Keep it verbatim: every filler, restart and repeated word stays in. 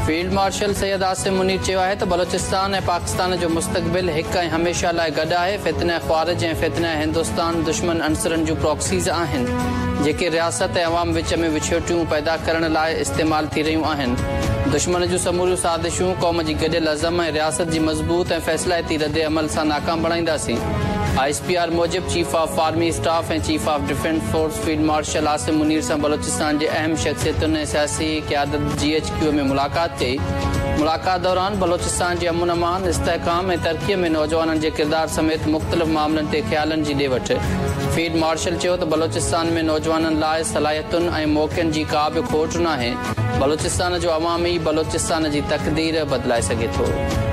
Field marshal Syed Asim Munir चयो आहे त बलोचिस्तान ऐं पाकिस्तान जो मुस्तक़बिल हिकु ऐं हमेशह लाइ गॾु आहे। फितने ख़्वारिज ऐं फितने हिंदुस्तान दुश्मन अंसरनि जूं प्रॉक्सीज़ आहिनि जेके रियासत ऐं अवाम विच में विछोटियूं पैदा करण लाइ इस्तेमालु थी रहियूं आहिनि। दुश्मन जूं समूरियूं साज़िशूं क़ौम जी गॾियल अज़म ऐं रियासत जी मज़बूत ऐं फ़ैसिलाती रद अमल सां नाकाम बणाईंदासीं। I S P R Mujib chief of army staff ऐं chief of defence force field marshal Asim Munir सां बलोचिस्तान जे अहम शख़्सियतुनि ऐं सियासी क़यादत जी एच क्यू में मुलाक़ात कई। मुलाक़ात दौरान बलोचिस्तान जे अमन अमान, इस्तेहकाम ऐं तरक़ीअ में नौजवाननि जे किरदार समेत मुख़्तलिफ़ मामलनि ते ख़्यालनि जी ॾे वठि। फील्ड मार्शल चयो त बलोचिस्तान में नौजवाननि लाइ सलाहियतुनि ऐं मौक़नि जी का बि खोट नाहे। बलोचिस्तान जो अवामी बलोचिस्तान जी तक़दीर बदिलाए सघे थो।